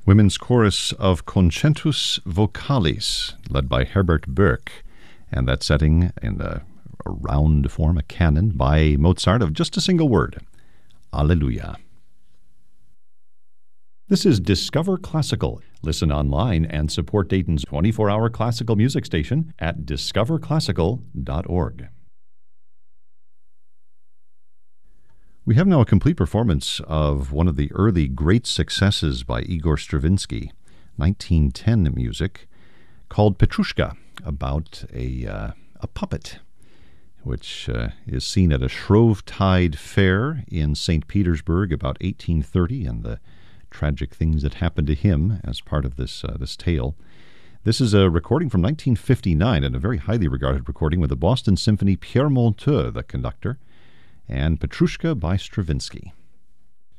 Women's chorus of Concentus Vocalis, led by Herbert Berg, and that setting in a round form, a canon by Mozart of just a single word, Alleluia. This is Discover Classical. Listen online and support Dayton's 24-hour classical music station at discoverclassical.org. We have now a complete performance of one of the early great successes by Igor Stravinsky, 1910 music, called Petrushka, about a puppet, which is seen at a Shrovetide fair in St. Petersburg about 1830, and the tragic things that happened to him as part of this tale. This is a recording from 1959, and a very highly regarded recording with the Boston Symphony, Pierre Monteux, the conductor, and Petrushka by Stravinsky.